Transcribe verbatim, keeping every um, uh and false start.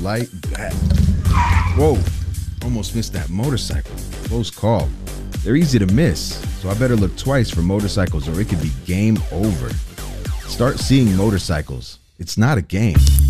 light back. Whoa, almost missed that motorcycle. Close call. They're easy to miss, so I better look twice for motorcycles or it could be game over. Start seeing motorcycles. It's not a game.